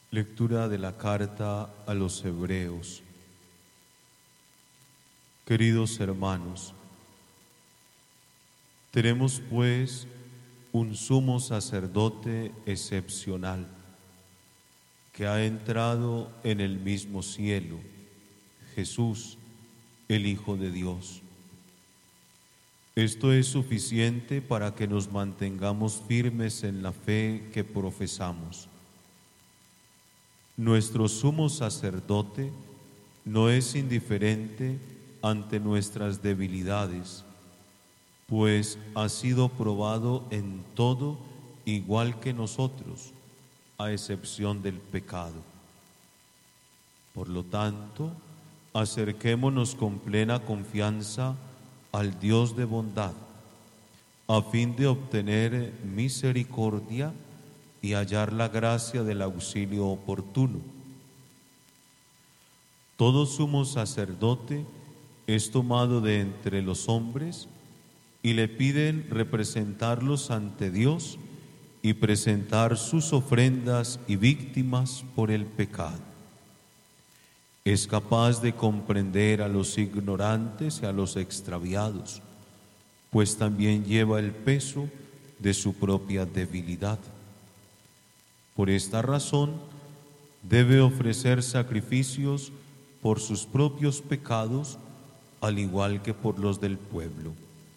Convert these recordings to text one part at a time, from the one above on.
Lectura de la carta a los Hebreos. Queridos hermanos, tenemos pues un sumo sacerdote excepcional que ha entrado en el mismo cielo, Jesús, el Hijo de Dios. Esto es suficiente para que nos mantengamos firmes en la fe que profesamos. Nuestro sumo sacerdote no es indiferente ante nuestras debilidades, pues ha sido probado en todo igual que nosotros, a excepción del pecado. Por lo tanto, acerquémonos con plena confianza al Dios de bondad, a fin de obtener misericordia y hallar la gracia del auxilio oportuno. Todo sumo sacerdote es tomado de entre los hombres y le piden representarlos ante Dios y presentar sus ofrendas y víctimas por el pecado. Es capaz de comprender a los ignorantes y a los extraviados, pues también lleva el peso de su propia debilidad. Por esta razón, debe ofrecer sacrificios por sus propios pecados, al igual que por los del pueblo.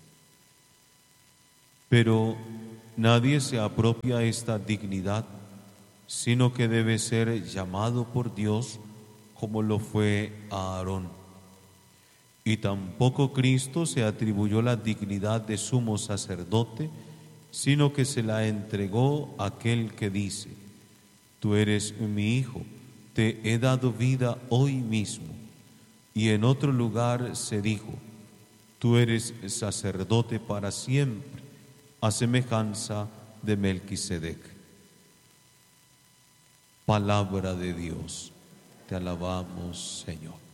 Pero nadie se apropia esta dignidad, sino que debe ser llamado por Dios, como lo fue a Aarón. Y tampoco Cristo se atribuyó la dignidad de sumo sacerdote, sino que se la entregó a aquel que dice: Tú eres mi Hijo, te he dado vida hoy mismo. Y en otro lugar se dijo: Tú eres sacerdote para siempre, a semejanza de Melquisedec. Palabra de Dios. Te alabamos, Señor.